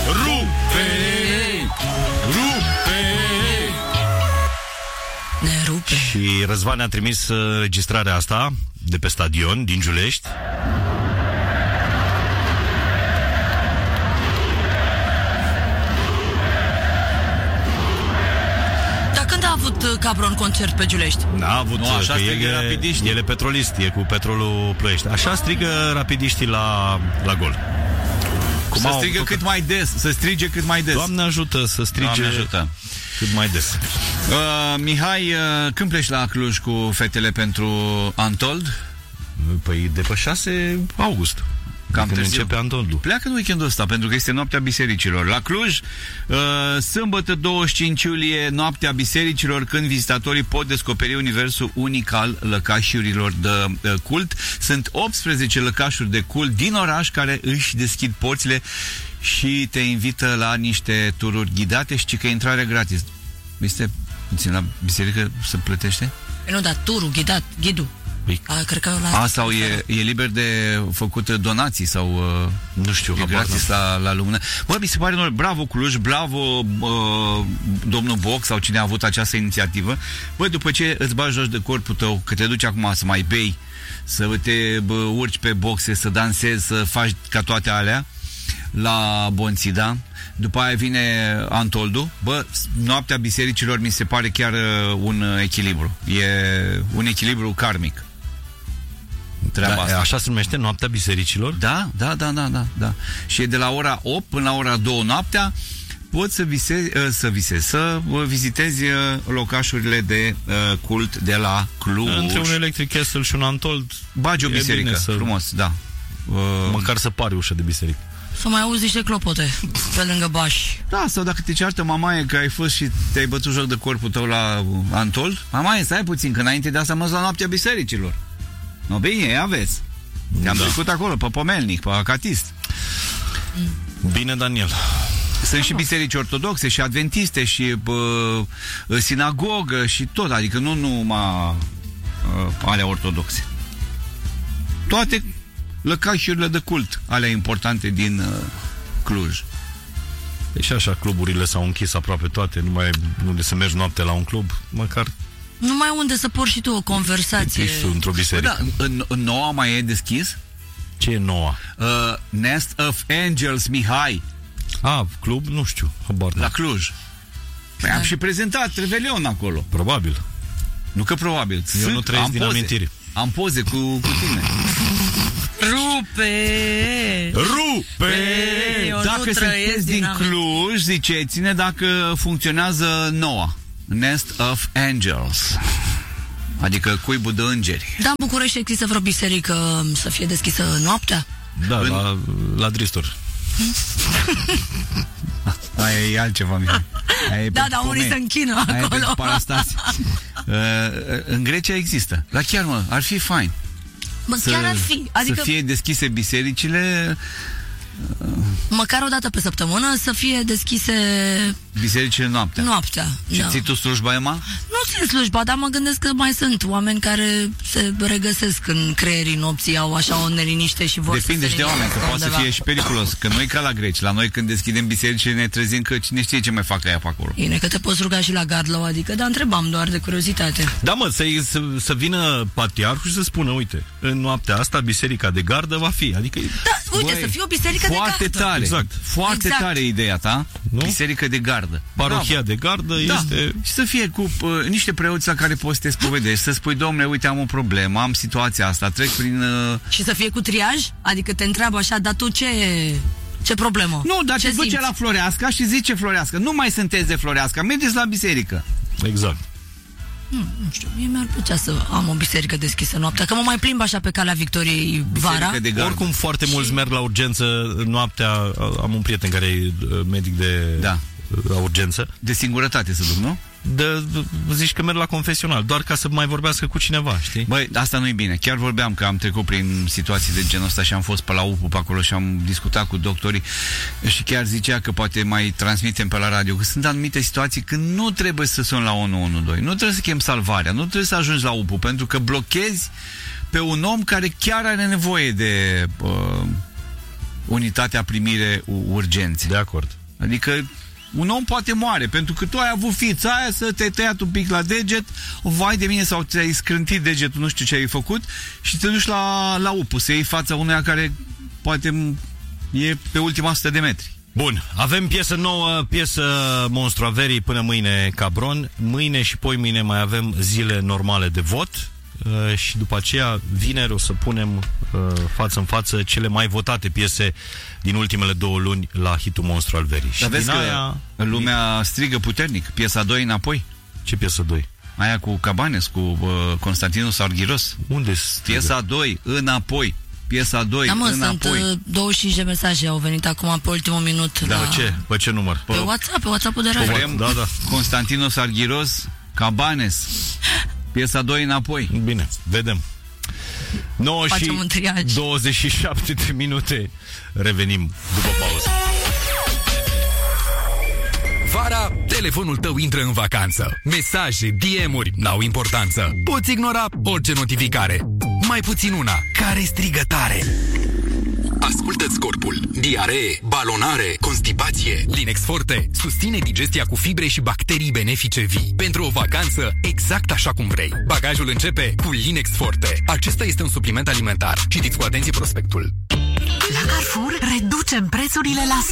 rupe, rupe. Ne rupe. Și Răzvan ne-a trimis înregistrarea asta de pe stadion din Giulești. Când a avut Capron concert pe Giulești? N-a avut, nu, așa strigă Rapidiștii. El e petrolist, e cu petrolul Ploiești. Așa strigă Rapidiștii la gol. Să strigă cât mai des, să strige cât mai des. Doamne ajută să strige cât mai des. Mihai, când pleci la Cluj cu fetele pentru Untold? Păi de pe 6 august. Cam când începe Antoldul. Pleacă în weekendul ăsta, pentru că este noaptea bisericilor. La Cluj, sâmbătă 25 iulie, noaptea bisericilor, când vizitatorii pot descoperi universul unic al lăcașurilor de cult. Sunt 18 lăcașuri de cult din oraș care își deschid porțile și te invită la niște tururi ghidate și că intrarea gratis. Este puțin la biserică se plătește? Nu, dar turul, ghidul. Cred că sau e liber de făcut donații sau nu știu, e gratis la lumină. Bă, mi se pare noi, bravo Cluj, bravo domnul Boc sau cine a avut această inițiativă. Bă, după ce îți bagi jos de corpul tău, că te duci acum să mai bei, să te urci pe boxe, să dansezi, să faci ca toate alea la Bonțida, după aia vine Antoldu. Bă, noaptea bisericilor mi se pare chiar un echilibru. E un echilibru karmic. Așa se numește noaptea bisericilor? Da. Și e de la ora 8 până la ora 2 noaptea. Poți să vizitezi locașurile de cult de la Cluj. Între un Electric Castle și un Antold bagi o biserică, frumos, da. Măcar să pari ușă de biserică. Să mai auzi niște clopote pe lângă bași. Da, sau dacă te ceartă mamaie că ai fost și te-ai bătut joc de corpul tău la Antold, mamaie, stai puțin, că înainte de asta mă la noaptea bisericilor. No, bine, aveți. Te-am trecut acolo, pe Pomelnic, pe Acatist. Bine, Daniel. Sunt și biserici ortodoxe, și adventiste, și sinagogă, și tot, adică nu numai alea ortodoxe. Toate lăcașurile de cult, alea importante din Cluj. Și așa, cluburile s-au închis aproape toate, nu mai unde să mergi noapte la un club, măcar... Nu mai unde să porți și tu o conversație. Într-o biserică. Da, în Noua mai e deschis? Ce e Noua? Nest of Angels, Mihai. Club? Nu știu. La Cluj. Păi am și prezentat Revelion acolo. Probabil. Nu că probabil. Eu nu trăiesc din amintiri. Am poze cu tine. Rupe! Dacă sunteți din Cluj, ziceți-ne dacă funcționează Noua. Nest of Angels. Adică cuibul de îngeri. Da, în București există vreo biserică să fie deschisă noaptea? Da, la Dristor. Aia e altceva, Mihai. Da, unii se închină acolo. În Grecia există. Dar chiar, ar fi fain. Chiar ar fi. Adică... Să fie deschise bisericile... Măcar o dată pe săptămână să fie deschise bisericile noaptea. Și ții tu slujba, Emma? Nu țin slujba, dar mă gândesc că mai sunt oameni care se regăsesc în creierii nopții, au așa o neliniște și vor depinde și de oameni, că poate să fie și periculos. Că noi ca la greci, la noi când deschidem bisericile ne trezim că cine știe ce mai fac aia pe acolo. Bine, că te poți ruga și la Gardlau, adică, dar întrebam doar de curiozitate. Da, mă, să vină patriarhul și să spună, uite, în noaptea asta biserica de gardă va fi, adică... Da, uite, să fie o biserică foarte de gardă. Tare. Exact. Foarte tare ideea ta. Nu? Biserică de gardă. Parohia de gardă este... Și să fie cu niște preoți la care poți să te spovedești, să spui, domnule, uite, am o problemă, am situația asta, trec prin... Și să fie cu triaj? Adică te întreabă așa, dar tu ce problemă? Nu, dar te duce la Floreasca și zice Floreasca, nu mai sunteți de Floreasca, mergeți la biserică. Exact. Nu știu, mie mi-ar plăcea să am o biserică deschisă noaptea, că mă mai plimb așa pe Calea Victoriei vara. Oricum foarte mulți merg la urgență noaptea. Am un prieten care e medic la urgență. De singurătate să duc, nu? Zici că merg la confesional, doar ca să mai vorbească cu cineva, știi? Băi, asta nu e bine. Chiar vorbeam că am trecut prin situații de genul ăsta și am fost pe la UPU pe acolo și am discutat cu doctorii și chiar zicea că poate mai transmitem pe la radio, că sunt anumite situații când nu trebuie să suni la 112, nu trebuie să chem salvarea, nu trebuie să ajungi la UPU, pentru că blochezi pe un om care chiar are nevoie unitatea primire urgențe. De acord. Adică un om poate moare, pentru că tu ai avut fița aia să te-ai tăiat un pic la deget, vai de mine, sau ți-ai scrântit degetul, nu știu ce ai făcut, și te duci la UPU, să iei fața unuia care poate e pe ultima 100 de metri. Bun, avem piesă nouă, piesă Monstru a Verii până mâine Cabron. Mâine și poimâine mai avem zile normale de vot și după aceea vineri o să punem față în față cele mai votate piese din ultimele 2 luni la hitul Monstru al Verii. Dar vezi că lumea strigă puternic. Piesa 2 înapoi. Ce piesă 2? Aia cu Cabanes, cu Constantinos Arghiros. Unde piesa 2 înapoi. Piesa 2 înapoi. Sunt 25 de mesaje au venit acum pe ultimul minut. Da, pe ce număr? Pe WhatsApp, pe WhatsApp-ul de radio. Da. Constantinos Arghiros, Cabanes. Piesa 2 înapoi. Bine, vedem. 9 și 27 de minute. Revenim după pauză. Vara, telefonul tău intră în vacanță. Mesaje, DM-uri n-au importanță. Poți ignora orice notificare. Mai puțin una care strigă tare. Ascultă-ți corpul. Diaree, balonare, constipație. Linex Forte susține digestia cu fibre și bacterii benefice vii. Pentru o vacanță exact așa cum vrei. Bagajul începe cu Linex Forte. Acesta este un supliment alimentar. Citiți cu atenție prospectul. La Carrefour reducem prețurile la